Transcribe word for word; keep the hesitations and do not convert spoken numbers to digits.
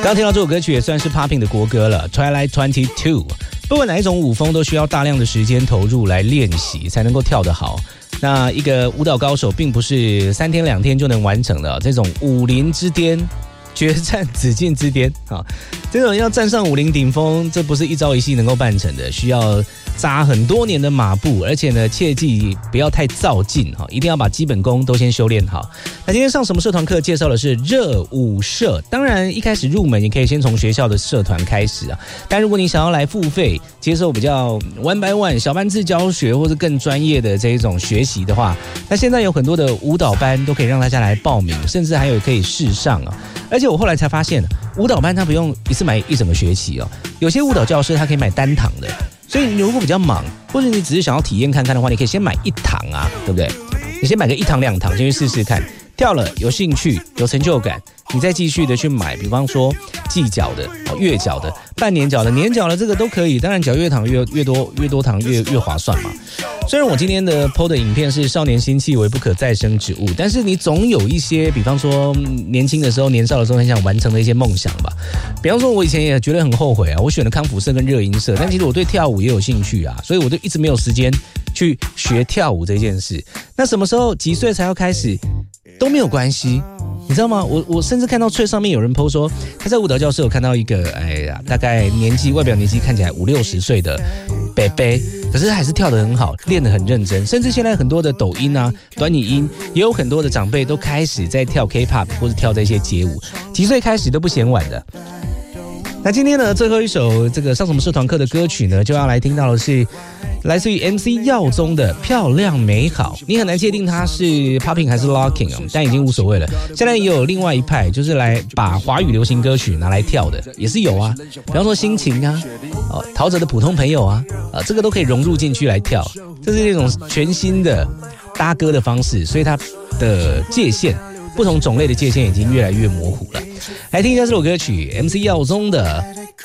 刚听到这首歌曲也算是 Popping 的国歌了 Twilight 二十二。不管哪一种舞风都需要大量的时间投入来练习才能够跳得好。那一个舞蹈高手并不是三天两天就能完成的，这种武林之巅决战紫禁之巅啊，这种要站上武林顶峰，这不是一朝一夕能够办成的，需要扎很多年的马步，而且呢，切记不要太躁进哈，一定要把基本功都先修炼好。那今天上什么社团课？介绍的是热舞社。当然，一开始入门也可以先从学校的社团开始啊。但如果你想要来付费，接受比较 one by one 小班制教学，或是更专业的这一种学习的话，那现在有很多的舞蹈班都可以让大家来报名，甚至还有可以试上啊。而且我后来才发现，舞蹈班它不用一次买一整个学期哦，有些舞蹈教室它可以买单堂的，所以你如果比较忙，或者你只是想要体验看看的话，你可以先买一堂啊，对不对？你先买个一堂两堂，先去试试看，跳了有兴趣有成就感，你再继续的去买，比方说季缴的、月缴的、半年缴的、年缴的，这个都可以。当然缴越堂越越多越多堂越越划算嘛。虽然我今天的 P O 的影片是少年新气为不可再生之物，但是你总有一些，比方说年轻的时候、年少的时候很想完成的一些梦想吧。比方说，我以前也觉得很后悔啊，我选了康复社跟热音社，但其实我对跳舞也有兴趣啊，所以我就一直没有时间去学跳舞这件事。那什么时候几岁才要开始都没有关系。你知道吗？我我甚至看到脆上面有人 po 说，他在舞蹈教室有看到一个，哎呀，大概年纪外表年纪看起来五六十岁的伯伯，可是还是跳得很好，练得很认真。甚至现在很多的抖音啊、短影音，也有很多的长辈都开始在跳 K-pop 或者跳这些街舞，几岁开始都不嫌晚的。那今天呢，最后一首这个上什么社团课的歌曲呢，就要来听到的是来自于 M C 耀宗的《漂亮美好》。你很难界定它是 popping 还是 locking 啊，但已经无所谓了。现在也有另外一派，就是来把华语流行歌曲拿来跳的，也是有啊。比方说心情啊，哦，陶喆的普通朋友啊，啊，这个都可以融入进去来跳，这是一种全新的搭歌的方式，所以它的界限。不同种类的界限已经越来越模糊了。来听一下这首歌曲 M C 耀宗的